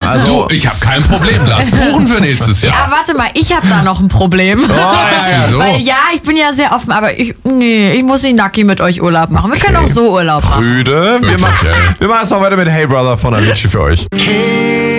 Also, ich habe kein Problem. Lass buchen für nächstes Jahr. Ja, warte mal, ich habe da noch ein Problem. Wieso? Weil ich bin ja sehr offen, aber ich muss nicht nacki mit euch Urlaub machen. Wir können auch so Urlaub machen. Rüde, wir machen erstmal weiter mit Hey Brother von Avicii für euch. Hey